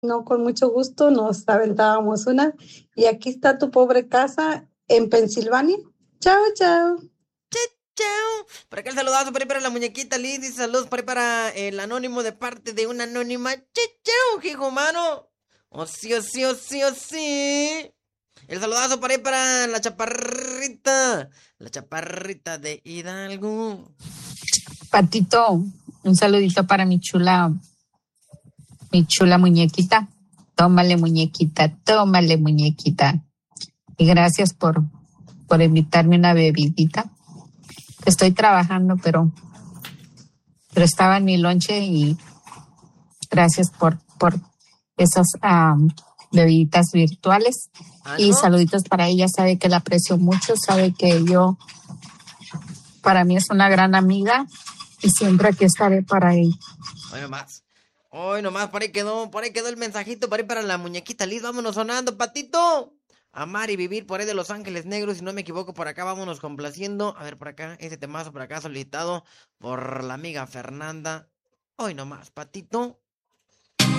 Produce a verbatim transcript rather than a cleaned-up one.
No, con mucho gusto nos aventábamos una. Y aquí está tu pobre casa en Pensilvania. Chao, chao. Chao. Por acá el saludazo para, ahí para la muñequita Liz. Dice saludos para, ahí para el anónimo de parte de una anónima. Chao, hijo humano. Oh, sí, oh, sí, oh, sí, oh, sí. El saludazo para, ahí para la chaparrita. La chaparrita de Hidalgo. Patito, un saludito para mi chula, mi chula muñequita. Tómale, muñequita, tómale, muñequita. Y gracias por, por invitarme una bebidita. Estoy trabajando, pero, pero estaba en mi lonche y gracias por, por esas um, bebiditas virtuales. Y ¿Ánimo? saluditos para ella. Sabe que la aprecio mucho, sabe que yo, para mí es una gran amiga y siempre aquí estaré para ella. Hoy nomás. Hoy nomás, por ahí quedó, por ahí quedó el mensajito, por ahí para la muñequita Liz. Vámonos sonando, patito. Amar y vivir por ahí de Los Ángeles Negros, si no me equivoco, por acá vámonos complaciendo. A ver, por acá, ese temazo por acá solicitado por la amiga Fernanda. Hoy nomás, patito.